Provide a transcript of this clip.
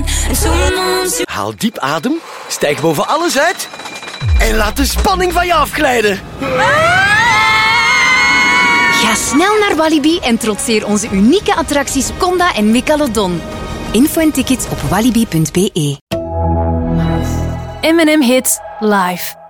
Haal diep adem, stijg boven alles uit en laat de spanning van je afglijden. Ga snel naar Walibi en trotseer onze unieke attracties Conda en Megalodon. Info en tickets op walibi.be. M&M Hits live.